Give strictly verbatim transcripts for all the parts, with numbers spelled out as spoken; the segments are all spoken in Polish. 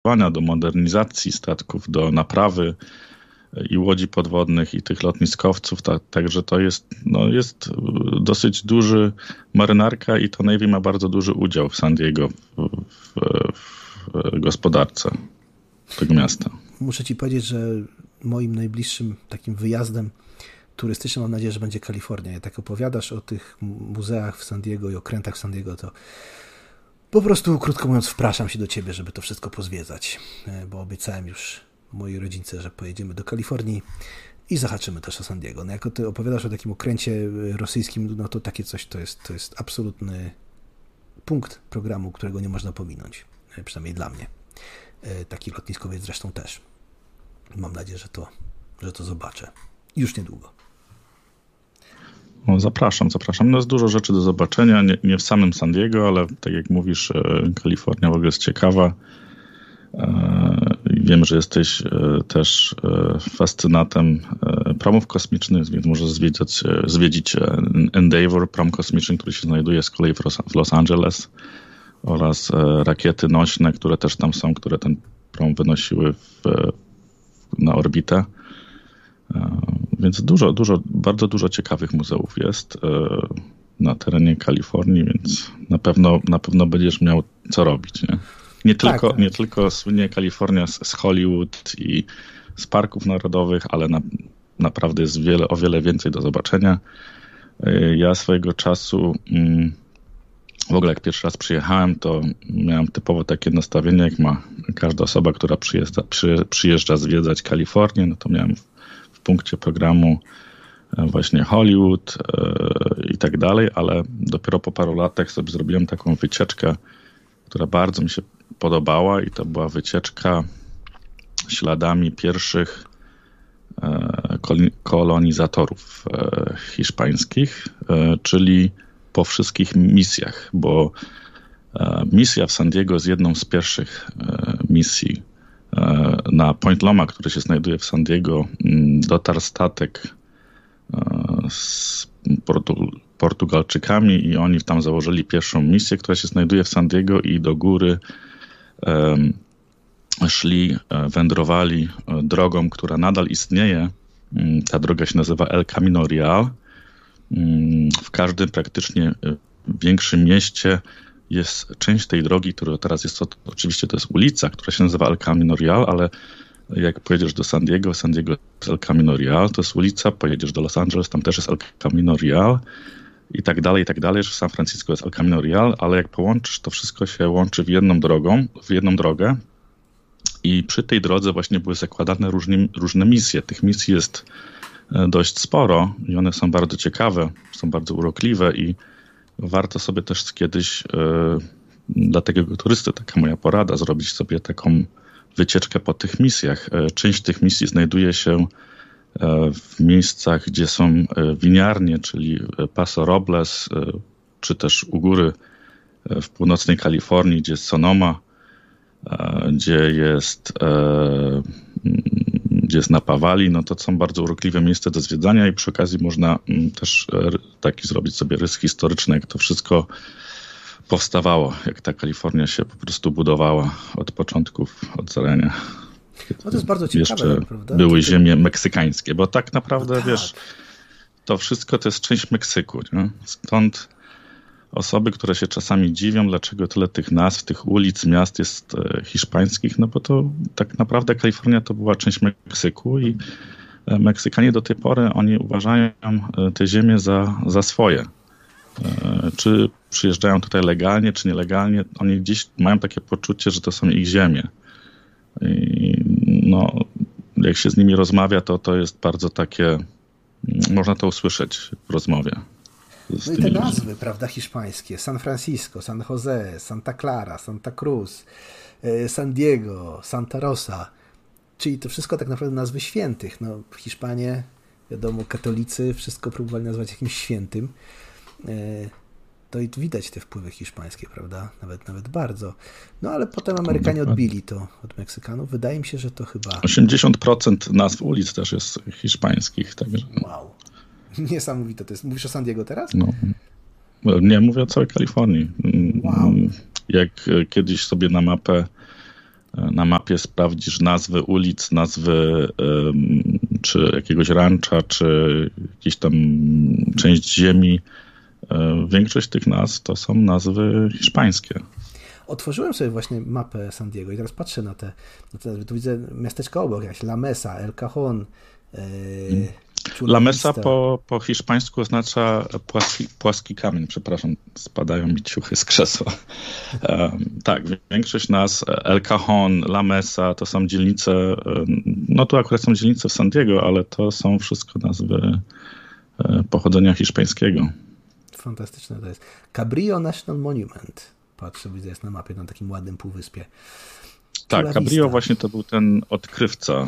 do modernizacji statków, do naprawy i łodzi podwodnych, i tych lotniskowców. Tak, także to jest, no, jest dosyć duży, marynarka i to Navy ma bardzo duży udział w San Diego, w, w, w gospodarce tego miasta. Muszę ci powiedzieć, że moim najbliższym takim wyjazdem turystycznym, mam nadzieję, że będzie Kalifornia. Jak tak opowiadasz o tych muzeach w San Diego i okrętach w San Diego, to po prostu, krótko mówiąc, wpraszam się do ciebie, żeby to wszystko pozwiedzać, bo obiecałem już mojej rodzince, że pojedziemy do Kalifornii i zahaczymy też o San Diego. No, jako ty opowiadasz o takim okręcie rosyjskim, no to takie coś to jest, to jest absolutny punkt programu, którego nie można pominąć, przynajmniej dla mnie. Taki lotniskowiec zresztą też. Mam nadzieję, że to, że to zobaczę. Już niedługo. No, zapraszam, zapraszam. No jest dużo rzeczy do zobaczenia, nie, nie w samym San Diego, ale tak jak mówisz, Kalifornia w ogóle jest ciekawa. Wiem, że jesteś też fascynatem promów kosmicznych, więc możesz zwiedzić, zwiedzić Endeavour, prom kosmiczny, który się znajduje z kolei w Los Angeles, oraz rakiety nośne, które też tam są, które ten prom wynosiły w, na orbitę. Więc dużo, dużo, bardzo dużo ciekawych muzeów jest na terenie Kalifornii, więc na pewno, na pewno będziesz miał co robić, nie? Nie tylko, tak, nie tylko słynie Kalifornia z, z Hollywood i z parków narodowych, ale na, naprawdę jest wiele, o wiele więcej do zobaczenia. Ja swojego czasu, w ogóle jak pierwszy raz przyjechałem, to miałem typowo takie nastawienie, jak ma każda osoba, która przyjeżdża, przy, przyjeżdża zwiedzać Kalifornię, no to miałem w, w punkcie programu właśnie Hollywood i tak dalej, ale dopiero po paru latach sobie zrobiłem taką wycieczkę, która bardzo mi się podobała, i to była wycieczka śladami pierwszych kolonizatorów hiszpańskich, czyli po wszystkich misjach, bo misja w San Diego jest jedną z pierwszych misji. Na Point Loma, który się znajduje w San Diego, dotarł statek z Portu- Portugalczykami i oni tam założyli pierwszą misję, która się znajduje w San Diego, i do góry um, szli, wędrowali drogą, która nadal istnieje. Ta droga się nazywa El Camino Real. W każdym praktycznie większym mieście jest część tej drogi, która teraz jest, to, oczywiście to jest ulica, która się nazywa El Camino Real, ale jak pojedziesz do San Diego, San Diego jest El Camino Real, to jest ulica, pojedziesz do Los Angeles, tam też jest El Camino Real i tak dalej, i tak dalej, że w San Francisco jest El Camino Real, ale jak połączysz, to wszystko się łączy w jedną drogą, w jedną drogę, i przy tej drodze właśnie były zakładane różne, różne misje. Tych misji jest dość sporo i one są bardzo ciekawe, są bardzo urokliwe, i warto sobie też kiedyś yy, dla takiego turysty, taka moja porada, zrobić sobie taką wycieczkę po tych misjach. Część tych misji znajduje się w miejscach, gdzie są winiarnie, czyli Paso Robles, czy też u góry w północnej Kalifornii, gdzie jest Sonoma, gdzie jest, gdzie jest Napa Valley. No to są bardzo urokliwe miejsca do zwiedzania, i przy okazji można też taki zrobić sobie rys historyczny, jak to wszystko powstawało, jak ta Kalifornia się po prostu budowała od początków, od zarania. No to jest bardzo ciekawe, jeszcze prawda? były to ziemie meksykańskie, bo tak naprawdę, no tak. wiesz, to wszystko to jest część Meksyku, nie? Stąd osoby, które się czasami dziwią, dlaczego tyle tych nazw, tych ulic, miast jest e, hiszpańskich, no bo to tak naprawdę Kalifornia to była część Meksyku, i e, Meksykanie do tej pory, oni uważają e, te ziemię za, za swoje. E, czy przyjeżdżają tutaj legalnie, czy nielegalnie, oni gdzieś mają takie poczucie, że to są ich ziemie. I no, jak się z nimi rozmawia, to to jest bardzo takie, można to usłyszeć w rozmowie. No i te nazwy, prawda, hiszpańskie. San Francisco, San Jose, Santa Clara, Santa Cruz, San Diego, Santa Rosa. Czyli to wszystko tak naprawdę nazwy świętych. No, Hiszpanie, wiadomo, katolicy wszystko próbowali nazwać jakimś świętym. To i widać te wpływy hiszpańskie, prawda? Nawet nawet bardzo. No ale potem Amerykanie odbili to od Meksykanów. Wydaje mi się, że to chyba... osiemdziesiąt procent nazw ulic też jest hiszpańskich. Także... Wow. Niesamowite to jest. Mówisz o San Diego teraz? No. Nie, mówię o całej Kalifornii. Wow. Jak kiedyś sobie na mapę na mapie sprawdzisz nazwy ulic, nazwy czy jakiegoś rancha, czy jakiejś tam część ziemi, większość tych nazw to są nazwy hiszpańskie. Otworzyłem sobie właśnie mapę San Diego i teraz patrzę na te, na te tu widzę miasteczka obok, jakieś La Mesa, El Cajon. Yy, La Mesa po, po hiszpańsku oznacza płaski, płaski kamień, przepraszam, spadają mi ciuchy z krzesła. Um, tak, większość nas, El Cajon, La Mesa, to są dzielnice, no tu akurat są dzielnice w San Diego, ale to są wszystko nazwy pochodzenia hiszpańskiego. Fantastyczne to jest. Cabrillo National Monument. Patrzę, widzę, jest na mapie, na takim ładnym półwyspie. Tak, Cabrillo właśnie to był ten odkrywca.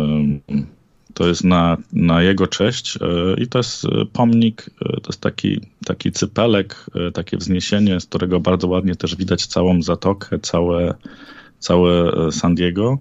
To jest na, na jego cześć i to jest pomnik, to jest taki, taki cypelek, takie wzniesienie, z którego bardzo ładnie też widać całą zatokę, całe, całe San Diego.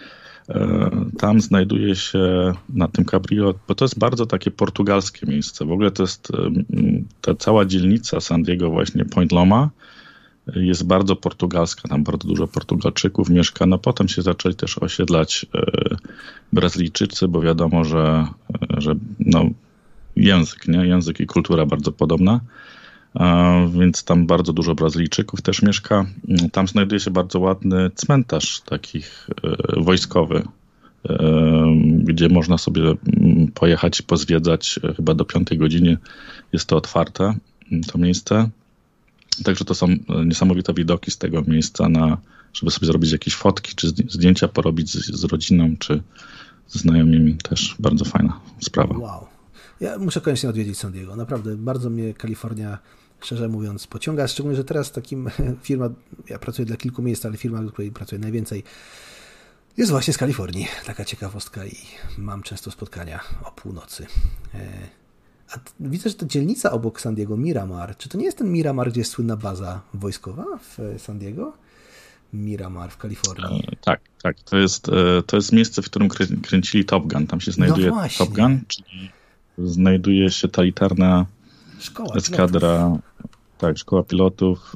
Tam znajduje się na tym Cabrillo, bo to jest bardzo takie portugalskie miejsce. W ogóle to jest ta cała dzielnica San Diego, właśnie Point Loma, jest bardzo portugalska. Tam bardzo dużo Portugalczyków mieszka. No potem się zaczęli też osiedlać Brazylijczycy, bo wiadomo, że, że no, język, nie? Język i kultura bardzo podobna. Więc tam bardzo dużo Brazylijczyków też mieszka. Tam znajduje się bardzo ładny cmentarz takich wojskowy, gdzie można sobie pojechać i pozwiedzać. Chyba do piątej godziny jest to otwarte, to miejsce. Także to są niesamowite widoki z tego miejsca, na, żeby sobie zrobić jakieś fotki, czy zdjęcia porobić z, z rodziną, czy ze znajomymi. Też bardzo fajna sprawa. Wow. Ja muszę koniecznie odwiedzić San Diego. Naprawdę bardzo mnie Kalifornia, szczerze mówiąc, pociąga. Szczególnie, że teraz takim firma, ja pracuję dla kilku miejsc, ale firma, w której pracuję najwięcej, jest właśnie z Kalifornii. Taka ciekawostka i mam często spotkania o północy. A widzę, że to dzielnica obok San Diego, Miramar. Czy to nie jest ten Miramar, gdzie jest słynna baza wojskowa w San Diego? Miramar w Kalifornii. E, tak, tak. To jest, e, to jest miejsce, w którym krę, kręcili Top Gun. Tam się znajduje no Top Gun, czyli znajduje się ta elitarna szkoła eskadra, pilotów. Tak, szkoła pilotów.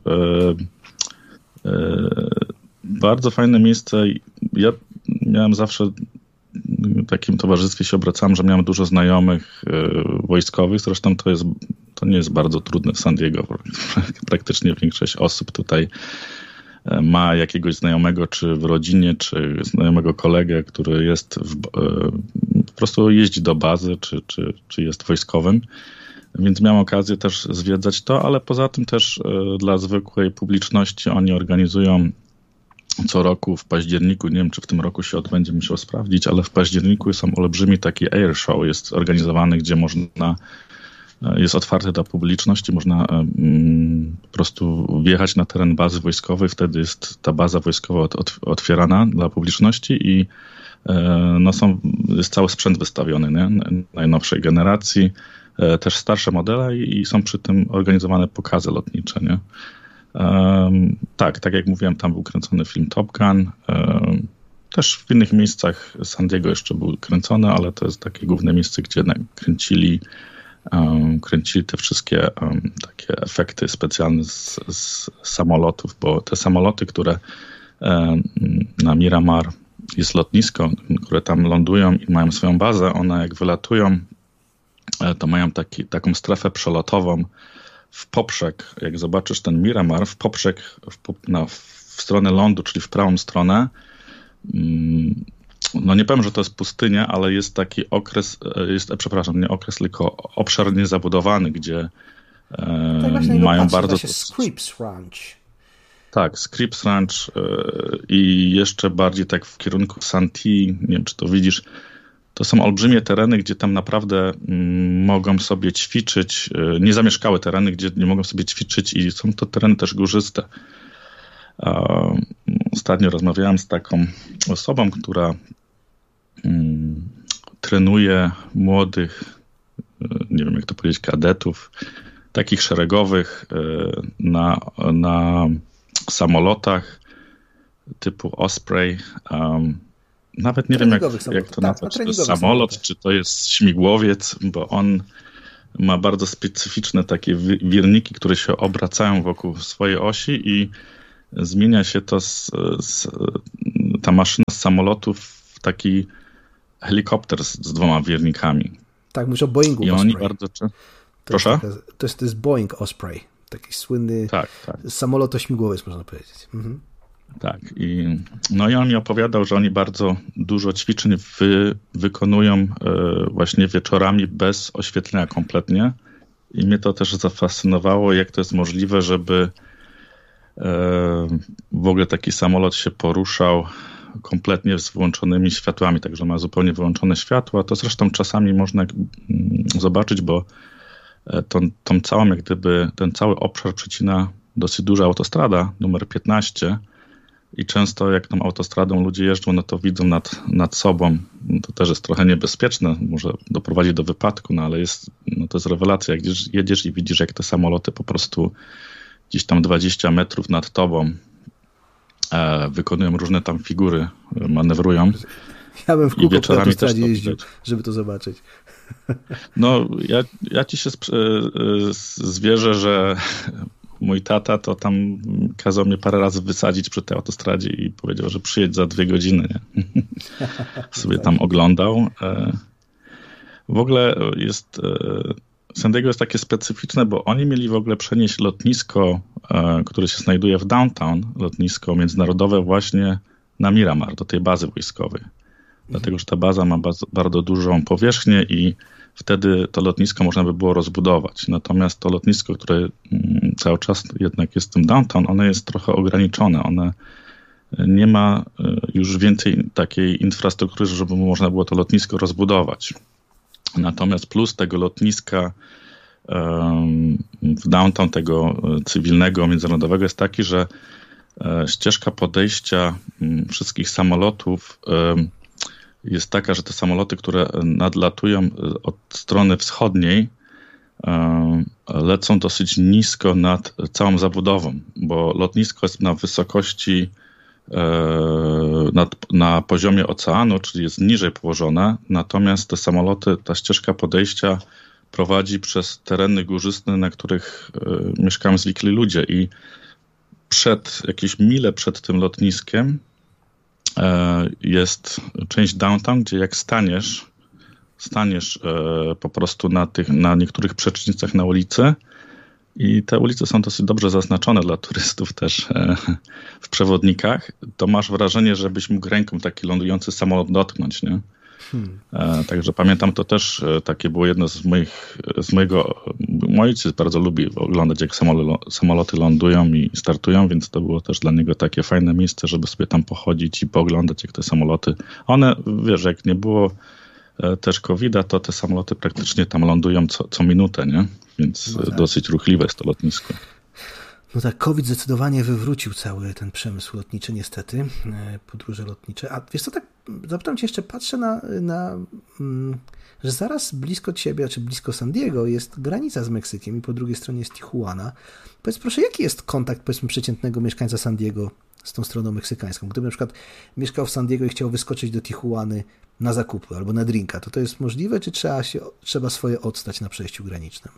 E, e, bardzo fajne miejsce. Ja miałem zawsze w takim towarzystwie się obracałem, że miałem dużo znajomych y, wojskowych. Zresztą to jest, to nie jest bardzo trudne w San Diego. Praktycznie większość osób tutaj y, ma jakiegoś znajomego, czy w rodzinie, czy znajomego kolegę, który jest w, y, po prostu jeździ do bazy, czy, czy, czy jest wojskowym. Więc miałem okazję też zwiedzać to, ale poza tym też y, dla zwykłej publiczności oni organizują co roku w październiku, nie wiem, czy w tym roku się odbędzie, musiał sprawdzić, ale w październiku są olbrzymi taki air show, jest organizowany, gdzie można, jest otwarty dla publiczności, można um, po prostu wjechać na teren bazy wojskowej, wtedy jest ta baza wojskowa od, otwierana dla publiczności i e, no są, jest cały sprzęt wystawiony, nie? Najnowszej generacji, e, też starsze modele i, i są przy tym organizowane pokazy lotnicze, nie? Um, tak, tak jak mówiłem, tam był kręcony film Top Gun. Um, też w innych miejscach San Diego jeszcze był kręcony, ale to jest takie główne miejsce, gdzie kręcili, um, kręcili te wszystkie um, takie efekty specjalne z, z samolotów, bo te samoloty, które um, na Miramar jest lotnisko, które tam lądują i mają swoją bazę, one jak wylatują, to mają taki, taką strefę przelotową w poprzek, jak zobaczysz ten Miramar, w poprzek w, no, w stronę lądu, czyli w prawą stronę, no nie powiem, że to jest pustynia, ale jest taki okres, jest, przepraszam, nie okres, tylko obszar niezabudowany, gdzie tak e, mają patrzę, bardzo... Scripps Ranch. Tak, Scripps Ranch e, i jeszcze bardziej tak w kierunku Santee, nie wiem, czy to widzisz. To są olbrzymie tereny, gdzie tam naprawdę mm, mogą sobie ćwiczyć, y, niezamieszkałe tereny, gdzie nie mogą sobie ćwiczyć i są to tereny też górzyste. Uh, ostatnio rozmawiałem z taką osobą, która y, trenuje młodych, y, nie wiem jak to powiedzieć, kadetów, takich szeregowych y, na, na samolotach typu Osprey. Um, Nawet nie wiem, jak, jak to nazwać, czy to jest samolot, czy to jest śmigłowiec, bo on ma bardzo specyficzne takie wirniki, które się obracają wokół swojej osi i zmienia się to z, z, ta maszyna z samolotów taki helikopter z, z dwoma wiernikami. Tak, mówisz o Boeingu I Osprey. oni bardzo często... Proszę? To jest, taka, to, jest, to jest Boeing Osprey. Taki słynny tak, tak. samolot ośmigłowiec, można powiedzieć. Mhm. Tak. I, no i on mi opowiadał, że oni bardzo dużo ćwiczeń wy, wykonują e, właśnie wieczorami bez oświetlenia kompletnie. I mnie to też zafascynowało, jak to jest możliwe, żeby e, w ogóle taki samolot się poruszał kompletnie z wyłączonymi światłami, także ma zupełnie wyłączone światła. To zresztą czasami można mm, zobaczyć, bo tą, tą całą, jak gdyby ten cały obszar przecina dosyć duża autostrada, numer piętnaście, i często jak tą autostradą ludzie jeżdżą, no to widzą nad, nad sobą. To też jest trochę niebezpieczne, może doprowadzić do wypadku, no ale jest, no to jest rewelacja, jak jedziesz, jedziesz i widzisz, jak te samoloty po prostu gdzieś tam dwadzieścia metrów nad tobą e, wykonują różne tam figury, manewrują. Ja bym w kółko po autostradzie jeździł, żeby to zobaczyć. No, ja, ja ci się zwierzę, że mój tata to tam kazał mnie parę razy wysadzić przy tej autostradzie i powiedział, że przyjedź za dwie godziny. Nie? Sobie tam oglądał. W ogóle jest... San Diego jest takie specyficzne, bo oni mieli w ogóle przenieść lotnisko, które się znajduje w downtown, lotnisko międzynarodowe właśnie na Miramar, do tej bazy wojskowej. Dlatego, że ta baza ma bardzo, bardzo dużą powierzchnię i wtedy to lotnisko można by było rozbudować. Natomiast to lotnisko, które cały czas jednak jest w tym downtown, ono jest trochę ograniczone. One nie ma już więcej takiej infrastruktury, żeby można było to lotnisko rozbudować. Natomiast plus tego lotniska w downtown, tego cywilnego, międzynarodowego jest taki, że ścieżka podejścia wszystkich samolotów jest taka, że te samoloty, które nadlatują od strony wschodniej, lecą dosyć nisko nad całą zabudową, bo lotnisko jest na wysokości, nad, na poziomie oceanu, czyli jest niżej położone, natomiast te samoloty, ta ścieżka podejścia prowadzi przez tereny górzyste, na których mieszkają zwykli ludzie i przed, jakieś mile przed tym lotniskiem jest część downtown, gdzie jak staniesz, staniesz po prostu na, tych, na niektórych przecznicach na ulicy i te ulice są dosyć dobrze zaznaczone dla turystów też w przewodnikach, to masz wrażenie, żebyś mógł ręką taki lądujący samolot dotknąć, nie? Hmm. Także pamiętam, to też takie było jedno z moich, z mojego, mój ojciec bardzo lubi oglądać, jak samoloty lądują i startują, więc to było też dla niego takie fajne miejsce, żeby sobie tam pochodzić i pooglądać, jak te samoloty, one, wiesz, jak nie było też kowida, to te samoloty praktycznie tam lądują co, co minutę, nie? Więc no tak. Dosyć ruchliwe jest to lotnisko. No tak, COVID zdecydowanie wywrócił cały ten przemysł lotniczy, niestety, podróże lotnicze. A wiesz co, tak zapytam cię jeszcze, patrzę na, na że zaraz blisko ciebie, czy blisko San Diego jest granica z Meksykiem i po drugiej stronie jest Tijuana. Powiedz proszę, jaki jest kontakt, powiedzmy, przeciętnego mieszkańca San Diego z tą stroną meksykańską? Gdyby na przykład mieszkał w San Diego i chciał wyskoczyć do Tijuany na zakupy albo na drinka, to to jest możliwe, czy trzeba, się, trzeba swoje odstać na przejściu granicznym?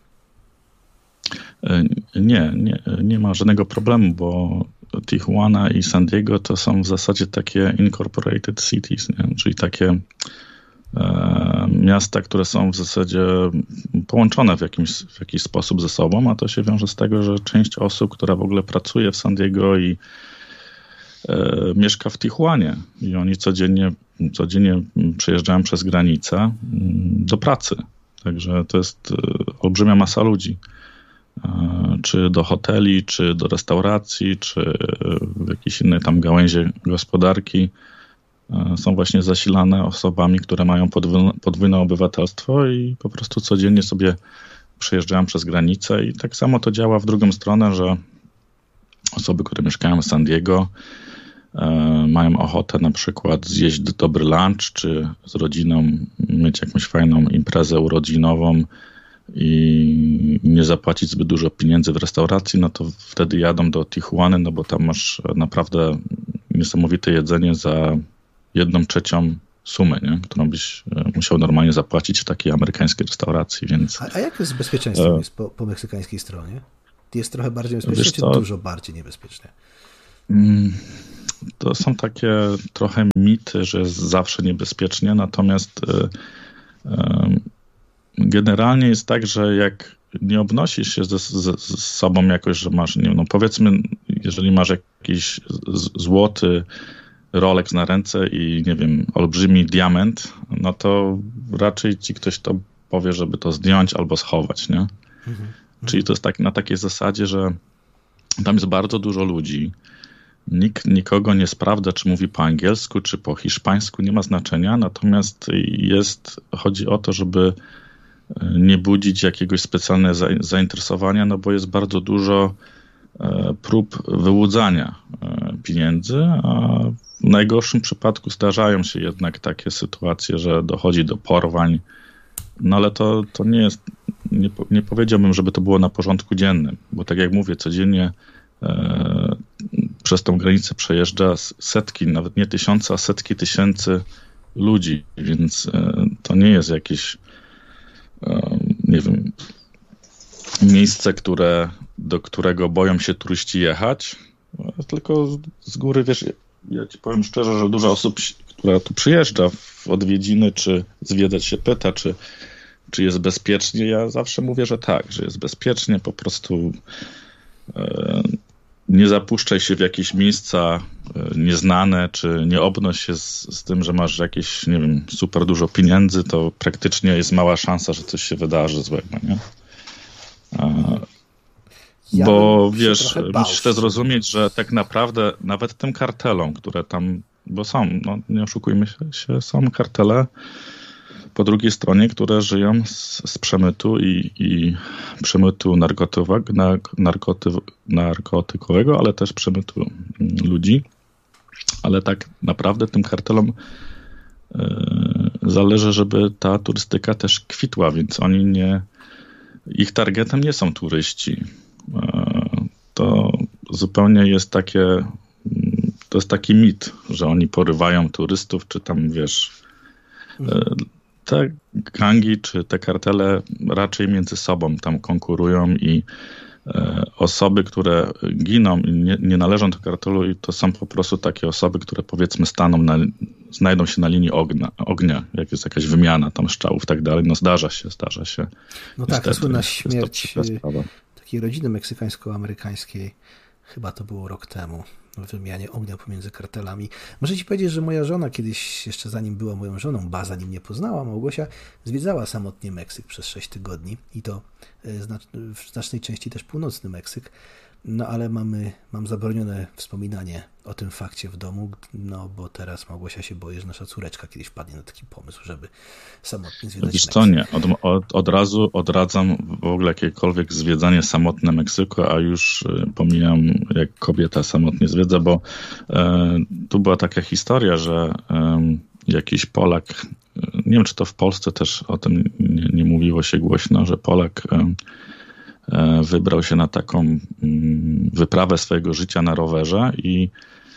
Nie, nie, nie ma żadnego problemu, bo Tijuana i San Diego to są w zasadzie takie incorporated cities, nie? Czyli takie e, miasta, które są w zasadzie połączone w jakimś, w jakiś sposób ze sobą, a to się wiąże z tego, że część osób, która w ogóle pracuje w San Diego i e, mieszka w Tijuanie i oni codziennie, codziennie przejeżdżają przez granicę do pracy. Także to jest olbrzymia masa ludzi. Czy do hoteli, czy do restauracji, czy w jakiejś innej tam gałęzie gospodarki są właśnie zasilane osobami, które mają podwójne, podwójne obywatelstwo i po prostu codziennie sobie przejeżdżają przez granicę i tak samo to działa w drugą stronę, że osoby, które mieszkają w San Diego mają ochotę na przykład zjeść dobry lunch, czy z rodziną mieć jakąś fajną imprezę urodzinową i nie zapłacić zbyt dużo pieniędzy w restauracji, no to wtedy jadą do Tijuany, no bo tam masz naprawdę niesamowite jedzenie za jedną trzecią sumę, nie? Którą byś musiał normalnie zapłacić w takiej amerykańskiej restauracji, więc... A, a jak jest z bezpieczeństwem e... jest po, po meksykańskiej stronie? Jest trochę bardziej bezpiecznie, czy dużo bardziej niebezpiecznie? to są takie trochę mity, że jest zawsze niebezpiecznie, natomiast generalnie jest tak, że jak nie obnosisz się ze, ze, z sobą jakoś, że masz, nie wiem, no powiedzmy, jeżeli masz jakiś złoty Rolex na ręce i nie wiem, olbrzymi diament, no to raczej ci ktoś to powie, żeby to zdjąć albo schować, nie? Mhm. Czyli to jest tak, na takiej zasadzie, że tam jest bardzo dużo ludzi, nikt nikogo nie sprawdza, czy mówi po angielsku, czy po hiszpańsku, nie ma znaczenia, natomiast jest, chodzi o to, żeby nie budzić jakiegoś specjalnego zainteresowania, no bo jest bardzo dużo prób wyłudzania pieniędzy, a w najgorszym przypadku zdarzają się jednak takie sytuacje, że dochodzi do porwań, no ale to, to nie jest, nie, nie powiedziałbym, żeby to było na porządku dziennym, bo tak jak mówię, codziennie e, przez tą granicę przejeżdża setki, nawet nie tysiące, a setki tysięcy ludzi, więc e, to nie jest jakieś e, nie wiem, miejsce, które, do którego boją się turyści jechać, tylko z góry, wiesz, ja ci powiem szczerze, że dużo osób, która tu przyjeżdża w odwiedziny, czy zwiedzać się pyta, czy, czy jest bezpiecznie. Ja zawsze mówię, że tak, że jest bezpiecznie, po prostu e, nie zapuszczaj się w jakieś miejsca e, nieznane, czy nie obnoś się z, z tym, że masz jakieś, nie wiem, super dużo pieniędzy, to praktycznie jest mała szansa, że coś się wydarzy złego, nie? E, Ja bo wiesz, musisz też zrozumieć, że tak naprawdę nawet tym kartelom, które tam, bo są, no nie oszukujmy się, się są kartele po drugiej stronie, które żyją z, z przemytu i, i przemytu narkotywego, narkoty, narkotykowego, ale też przemytu ludzi. Ale tak naprawdę tym kartelom y, zależy, żeby ta turystyka też kwitła, więc oni nie, ich targetem nie są turyści. To zupełnie jest takie, to jest taki mit, że oni porywają turystów, czy tam, wiesz, te gangi, czy te kartele raczej między sobą tam konkurują i osoby, które giną i nie, nie należą do kartelu, i to są po prostu takie osoby, które powiedzmy staną na, znajdą się na linii ognia, ognia, jak jest jakaś wymiana tam strzałów i tak dalej, no zdarza się, zdarza się. No tak, słynna śmierć takiej rodziny meksykańsko-amerykańskiej, chyba to było rok temu, w wymianie ognia pomiędzy kartelami. Muszę ci powiedzieć, że moja żona kiedyś, jeszcze zanim była moją żoną, ba, zanim mnie poznała, Małgosia, zwiedzała samotnie Meksyk przez sześć tygodni i to w znacznej części też północny Meksyk. No ale mamy, mam zabronione wspominanie o tym fakcie w domu, no bo teraz Małgosia się boi, że nasza córeczka kiedyś wpadnie na taki pomysł, żeby samotnie zwiedzać Wiesz Meksyk. co, nie, od, od, od razu odradzam w ogóle jakiekolwiek zwiedzanie samotne Meksyku, a już pomijam, jak kobieta samotnie zwiedza, bo e, tu była taka historia, że e, jakiś Polak, nie wiem, czy to w Polsce też o tym nie, nie mówiło się głośno, że Polak e, wybrał się na taką wyprawę swojego życia na rowerze i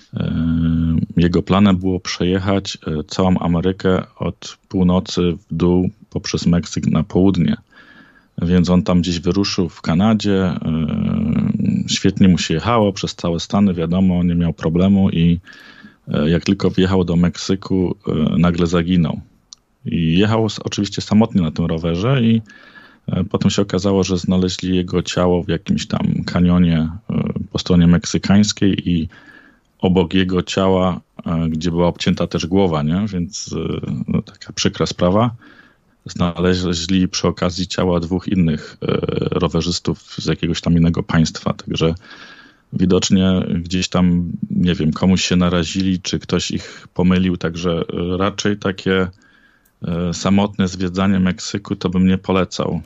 jego planem było przejechać całą Amerykę od północy w dół poprzez Meksyk na południe. Więc on tam gdzieś wyruszył w Kanadzie, świetnie mu się jechało przez całe Stany, wiadomo, nie miał problemu i jak tylko wjechał do Meksyku, nagle zaginął. I jechał oczywiście samotnie na tym rowerze i potem się okazało, że znaleźli jego ciało w jakimś tam kanionie po stronie meksykańskiej i obok jego ciała, gdzie była obcięta też głowa, nie? Więc no, taka przykra sprawa. Znaleźli przy okazji ciała dwóch innych rowerzystów z jakiegoś tam innego państwa, także widocznie gdzieś tam, nie wiem, komuś się narazili, czy ktoś ich pomylił, także raczej takie samotne zwiedzanie Meksyku to bym nie polecał.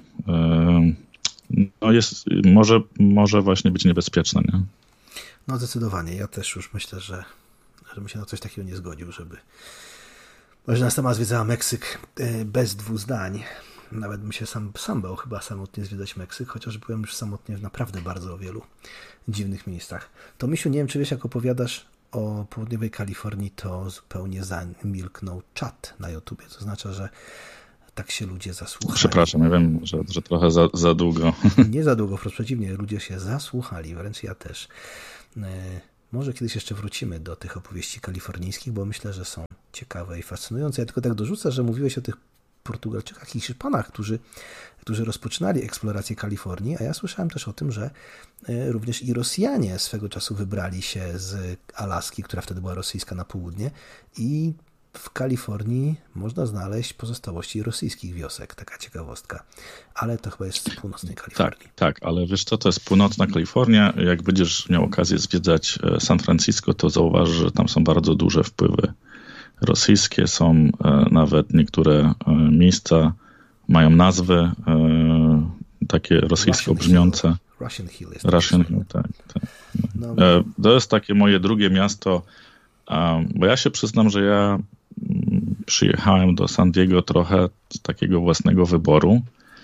No jest, może, może właśnie być niebezpieczne, nie? No zdecydowanie. Ja też już myślę, że, że bym się na coś takiego nie zgodził, żeby... Może nas sama zwiedzała Meksyk bez dwóch zdań. Nawet bym się sam, sam bał chyba samotnie zwiedzać Meksyk, chociaż byłem już samotnie w naprawdę bardzo wielu dziwnych miejscach. To Misiu, nie wiem, czy wiesz, jak opowiadasz o południowej Kalifornii, to zupełnie zamilknął czat na YouTubie. To znaczy, że tak się ludzie zasłuchali. Przepraszam, ja wiem, że, że trochę za, za długo. Nie za długo, wprost przeciwnie, ludzie się zasłuchali, wręcz ja też. Może kiedyś jeszcze wrócimy do tych opowieści kalifornijskich, bo myślę, że są ciekawe i fascynujące. Ja tylko tak dorzucę, że mówiłeś o tych Portugalczykach i Hiszpanach, którzy, którzy rozpoczynali eksplorację Kalifornii, a ja słyszałem też o tym, że również i Rosjanie swego czasu wybrali się z Alaski, która wtedy była rosyjska, na południe, i w Kalifornii można znaleźć pozostałości rosyjskich wiosek. Taka ciekawostka. Ale to chyba jest z północnej Kalifornii. Tak, tak, ale wiesz co, to jest północna Kalifornia. Jak będziesz miał okazję zwiedzać San Francisco, to zauważ, że tam są bardzo duże wpływy rosyjskie. Są nawet niektóre miejsca, mają nazwy takie rosyjsko brzmiące. Russian Hill jest. Russian Hill, tak. tak. No. To jest takie moje drugie miasto, bo ja się przyznam, że ja przyjechałem do San Diego trochę z takiego własnego wyboru.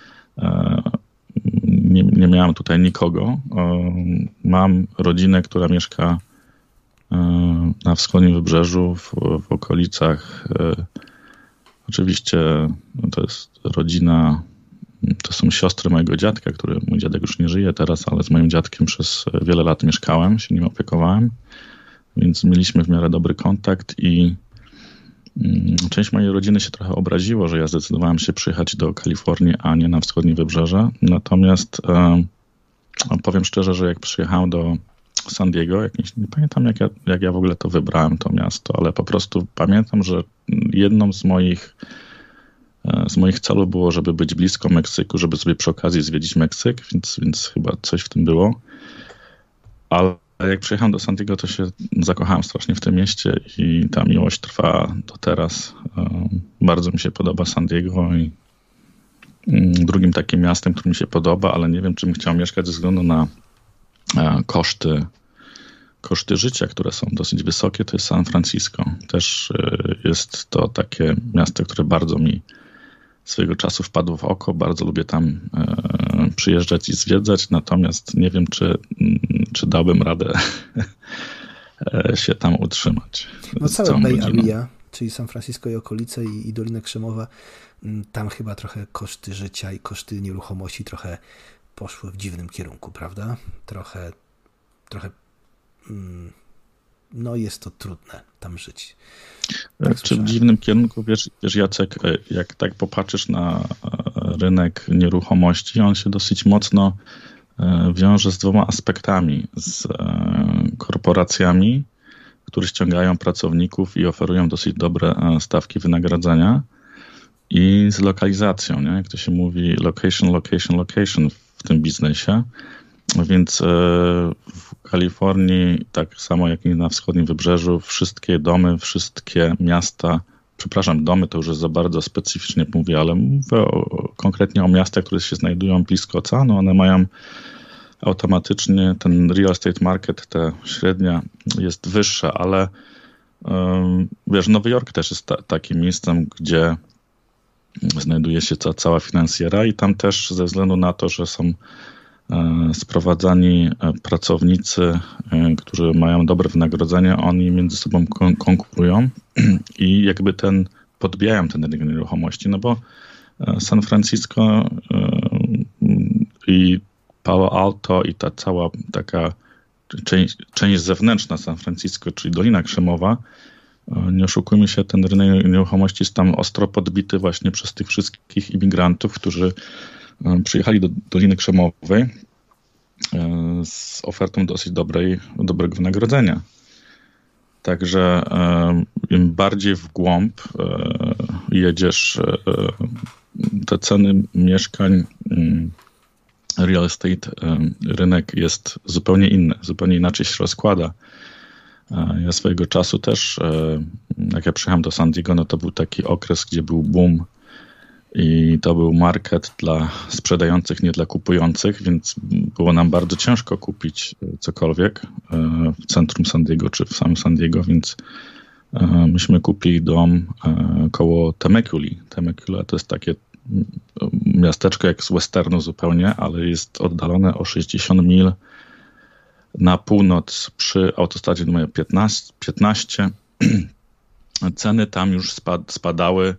Nie, nie miałem tutaj nikogo. Mam rodzinę, która mieszka na wschodnim wybrzeżu, w, w okolicach. Oczywiście to jest rodzina, to są siostry mojego dziadka, który, mój dziadek już nie żyje teraz, ale z moim dziadkiem przez wiele lat mieszkałem, się nim opiekowałem, więc mieliśmy w miarę dobry kontakt i część mojej rodziny się trochę obraziło, że ja zdecydowałem się przyjechać do Kalifornii, a nie na wschodnie wybrzeże. Natomiast e, powiem szczerze, że jak przyjechałem do San Diego, jak nie, nie pamiętam jak ja, jak ja w ogóle to wybrałem, to miasto, ale po prostu pamiętam, że jedną z moich e, z moich celów było, żeby być blisko Meksyku, żeby sobie przy okazji zwiedzić Meksyk, więc, więc chyba coś w tym było. Ale jak przyjechałem do San Diego, to się zakochałem strasznie w tym mieście i ta miłość trwa do teraz. Bardzo mi się podoba San Diego i drugim takim miastem, które mi się podoba, ale nie wiem, czy bym chciał mieszkać ze względu na koszty, koszty życia, które są dosyć wysokie, to jest San Francisco. Też jest to takie miasto, które bardzo mi swojego czasu wpadło w oko. Bardzo lubię tam e, przyjeżdżać i zwiedzać, natomiast nie wiem, czy, czy dałbym radę się tam utrzymać. No całe Bay Area, czyli San Francisco i okolice i, i Dolina Krzemowa, tam chyba trochę koszty życia i koszty nieruchomości trochę poszły w dziwnym kierunku, prawda? Trochę, trochę mm, no jest to trudne tam żyć. Tak, czy w dziwnym kierunku, wiesz, wiesz Jacek, jak tak popatrzysz na rynek nieruchomości, on się dosyć mocno wiąże z dwoma aspektami. Z korporacjami, które ściągają pracowników i oferują dosyć dobre stawki wynagrodzenia, i z lokalizacją, nie? Jak to się mówi, location, location, location w tym biznesie. Więc w Kalifornii, tak samo jak i na wschodnim wybrzeżu, wszystkie domy, wszystkie miasta, przepraszam, domy to już jest za bardzo specyficznie mówię, ale mówię o, konkretnie o miastach, które się znajdują blisko oceanu, one mają automatycznie ten real estate market, ta średnia jest wyższa, ale um, wiesz, Nowy Jork też jest ta, takim miejscem, gdzie znajduje się ca, cała finansjera i tam też ze względu na to, że są sprowadzani pracownicy, którzy mają dobre wynagrodzenie, oni między sobą kon- konkurują i jakby ten, podbijają ten rynek nieruchomości, no bo San Francisco i Palo Alto i ta cała taka część, część zewnętrzna San Francisco, czyli Dolina Krzemowa, nie oszukujmy się, ten rynek nieruchomości jest tam ostro podbity właśnie przez tych wszystkich imigrantów, którzy przyjechali do Doliny Krzemowej z ofertą dosyć dobrej, dobrego wynagrodzenia. Także im bardziej w głąb jedziesz, te ceny mieszkań, real estate, rynek jest zupełnie inny, zupełnie inaczej się rozkłada. Ja swojego czasu też, jak ja przyjechałem do San Diego, no to był taki okres, gdzie był boom i to był market dla sprzedających, nie dla kupujących, więc było nam bardzo ciężko kupić cokolwiek w centrum San Diego czy w samym San Diego, więc myśmy kupili dom koło Temeculi. Temecula to jest takie miasteczko jak z westernu zupełnie, ale jest oddalone o sześćdziesiąt mil na północ przy autostradzie numer piętnaście. piętnaście. Ceny tam już spad, spadały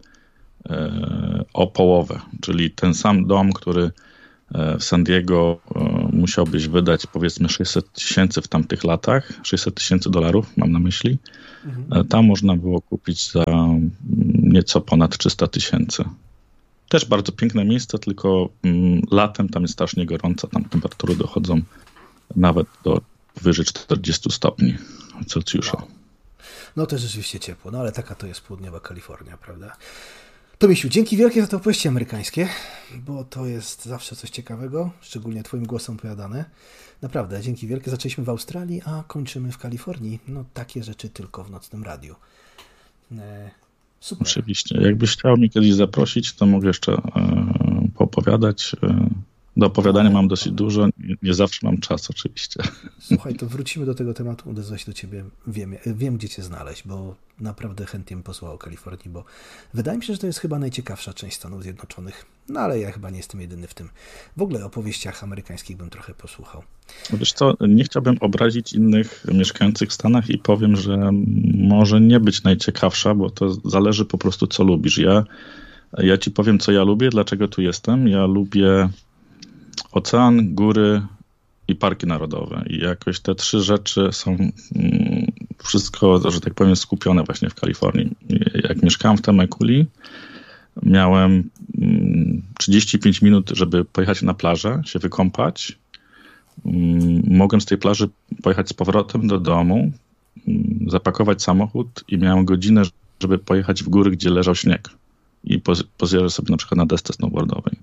o połowę, czyli ten sam dom, który w San Diego musiałbyś wydać powiedzmy sześćset tysięcy w tamtych latach, sześćset tysięcy dolarów mam na myśli, mhm. tam można było kupić za nieco ponad trzysta tysięcy. Też bardzo piękne miejsce, tylko mm, latem tam jest strasznie gorąco, tam temperatury dochodzą nawet do powyżej czterdziestu stopni Celsjusza. No. no to rzeczywiście ciepło, no ale taka to jest południowa Kalifornia, prawda? Tomisiu, dzięki wielkie za te opowieści amerykańskie, bo to jest zawsze coś ciekawego, szczególnie twoim głosem opowiadane. Naprawdę, dzięki wielkie. Zaczęliśmy w Australii, a kończymy w Kalifornii. No takie rzeczy tylko w nocnym radiu. E, super. Oczywiście. Jakbyś chciał mnie kiedyś zaprosić, to mogę jeszcze e, poopowiadać. E, do opowiadania mam dosyć dużo, nie, nie zawsze mam czas oczywiście. Słuchaj, to wrócimy do tego tematu, odezwę się do ciebie. Wiem, wiem, gdzie cię znaleźć, bo naprawdę chętnie bym posłuchał o Kalifornii, bo wydaje mi się, że to jest chyba najciekawsza część Stanów Zjednoczonych. No ale ja chyba nie jestem jedyny w tym. W ogóle o opowieściach amerykańskich bym trochę posłuchał. Wiesz co, nie chciałbym obrazić innych mieszkających w Stanach i powiem, że może nie być najciekawsza, bo to zależy po prostu, co lubisz. Ja, ja ci powiem, co ja lubię, dlaczego tu jestem. Ja lubię ocean, góry i parki narodowe. I jakoś te trzy rzeczy są mm, wszystko, że tak powiem, skupione właśnie w Kalifornii. Jak mieszkałem w Temeculi, miałem mm, trzydzieści pięć minut, żeby pojechać na plażę, się wykąpać. Mm, mogłem z tej plaży pojechać z powrotem do domu, mm, zapakować samochód i miałem godzinę, żeby pojechać w góry, gdzie leżał śnieg i poz- pozjeżdżać sobie na przykład na desce snowboardowej.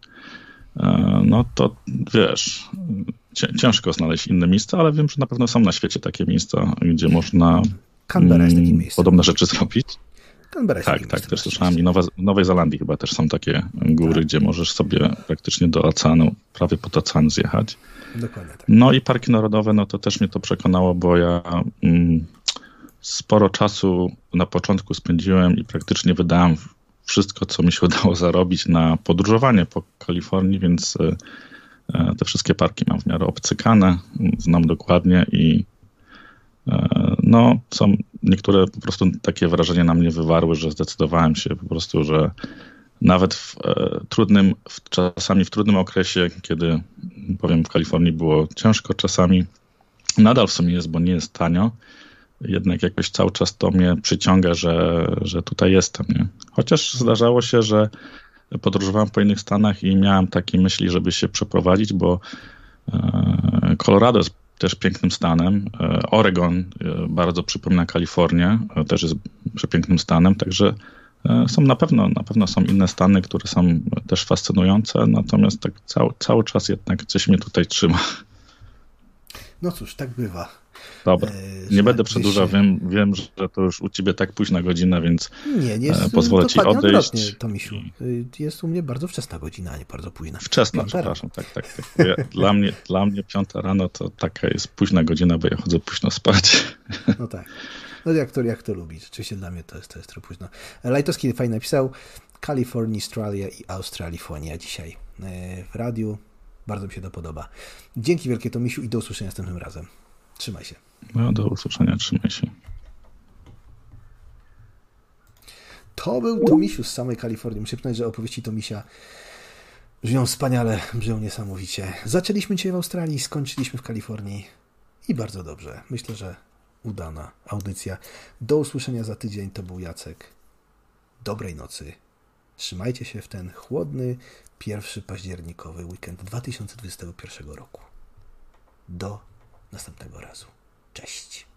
No to wiesz, ciężko znaleźć inne miejsca, ale wiem, że na pewno są na świecie takie miejsca, gdzie można Canberra jest takim miejscem. Podobne rzeczy zrobić. Canberra jest tak, tak, też słyszałem. I Nowa, w Nowej Zelandii chyba też są takie góry, tak. Gdzie możesz sobie praktycznie do oceanu, prawie pod ocean zjechać. Dokładnie tak. No i parki narodowe, no to też mnie to przekonało, bo ja mm, sporo czasu na początku spędziłem i praktycznie wydałem wszystko, co mi się udało zarobić na podróżowanie po Kalifornii, więc te wszystkie parki mam w miarę obcykane, znam dokładnie i no są niektóre po prostu takie wrażenie na mnie wywarły, że zdecydowałem się po prostu, że nawet w trudnym, w, czasami w trudnym okresie, kiedy powiem w Kalifornii było ciężko czasami, nadal w sumie jest, bo nie jest tanio, jednak jakoś cały czas to mnie przyciąga, że, że tutaj jestem. Nie? Chociaż zdarzało się, że podróżowałem po innych stanach i miałem takie myśli, żeby się przeprowadzić, bo Colorado jest też pięknym stanem. Oregon bardzo przypomina Kalifornię, też jest przepięknym stanem, także są na pewno, na pewno są inne stany, które są też fascynujące, natomiast tak cały, cały czas jednak coś mnie tutaj trzyma. No cóż, tak bywa. Dobra, nie będę przedłużał, wiem, wiem, że to już u ciebie tak późna godzina, więc nie, nie jest, pozwolę ci odejść. Tomisiu. Jest u mnie bardzo wczesna godzina, a nie bardzo późna. Wczesna, piąta przepraszam, tak, tak. tak. Ja, dla, mnie, dla mnie piąta rano to taka jest późna godzina, bo ja chodzę późno spać. No tak. No jak to, jak to lubić? Oczywiście dla mnie to jest, to jest trochę późno. Lajtowski fajnie napisał Kalifornia, Australia i Australifonia dzisiaj w radiu. Bardzo mi się to podoba. Dzięki wielkie, Tomisiu, i do usłyszenia następnym razem. Trzymaj się. No, do usłyszenia, trzymaj się. To był Tomisiu z samej Kalifornii. Muszę przyznać, że opowieści Tomisia brzmią wspaniale, brzmią niesamowicie. Zaczęliśmy dzisiaj w Australii, skończyliśmy w Kalifornii i bardzo dobrze. Myślę, że udana audycja. Do usłyszenia za tydzień. To był Jacek. Dobrej nocy. Trzymajcie się w ten chłodny, pierwszy październikowy weekend dwa tysiące dwudziestego pierwszego roku. Do następnego razu. Cześć.